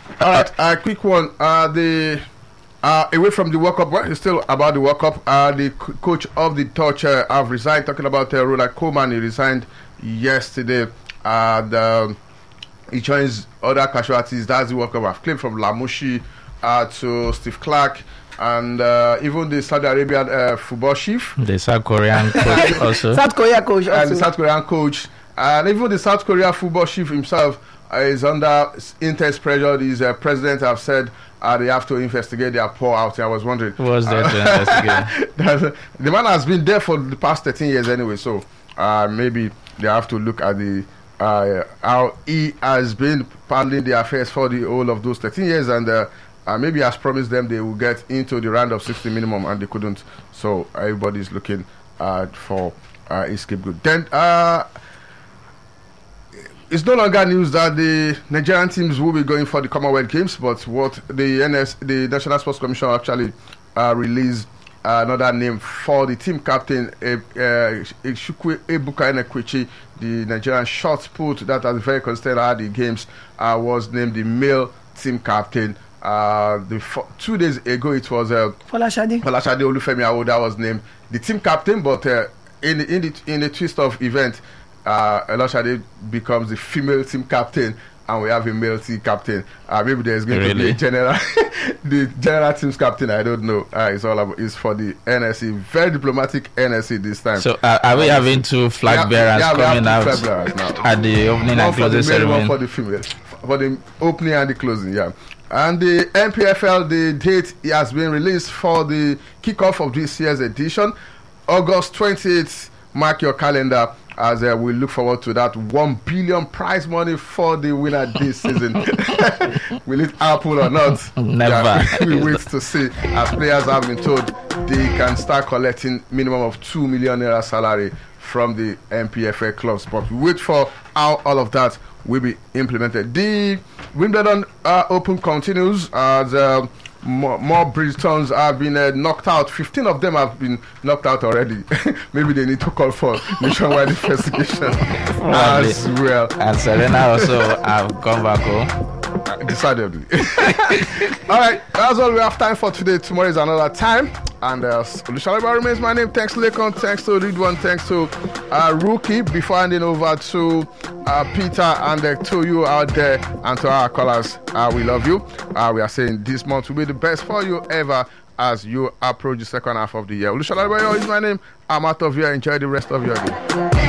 All right, quick one. Away from the World Cup, well, it's still about the World Cup. The coach of the Touch have resigned. Talking about Ronald Koeman, he resigned yesterday. He joins other casualties. That's the World Cup. I've claimed from Lamouchi to Steve Clark. And even the Saudi Arabian football chief. The South Korean coach also. South Korea coach also. And the South Korean coach. And even the South Korea football chief himself is under intense pressure. His president have said they have to investigate their poor outing. I was wondering. What's there to investigate? The man has been there for the past 13 years anyway, so maybe they have to look at the how he has been handling the affairs for the whole of those 13 years, and maybe has promised them they will get into the round of 60 minimum, and they couldn't. So everybody's looking for a scapegoat. Then it's no longer news that the Nigerian teams will be going for the Commonwealth Games, but what the National Sports Commission actually released another name for the team captain, Chukwu Ebuka Enekwechi, the Nigerian shot put that was very consistent at the games, was named the male team captain. 2 days ago, it was Folashade Olufemi Awo that was named the team captain, but in the twist of event, Folashade becomes the female team captain, and we have a male team captain. Maybe there's going to be a general, the general team's captain. I don't know. It's for the NSC, very diplomatic NSC this time. So are we having two flag bearers coming out at the opening and closing ceremony? One for the female, for the opening and the closing. Yeah. And the NPFL, the date has been released for the kickoff of this year's edition, August 28th. Mark your calendar, as we look forward to that 1 billion prize money for the winner this season. Will it happen or not? Never. Yeah, we wait to see. As players have been told, they can start collecting minimum of 2 million naira salary from the NPFL clubs. But we wait for how all of that will be implemented. The Wimbledon Open continues as more Britons have been knocked out. 15 of them have been knocked out already. Maybe they need to call for nationwide investigation as well. And Serena also have gone back home. Decidedly. All right, that's all we have time for today. Tomorrow is another time. And Olushalabi remains my name. Thanks to Lekon, thanks to Ridwan, thanks to Rookie. Before handing over to Peter and to you out there and to our callers, we love you. We are saying this month will be the best for you ever as you approach the second half of the year. Olushalabi is my name. I'm out of here. Enjoy the rest of your day.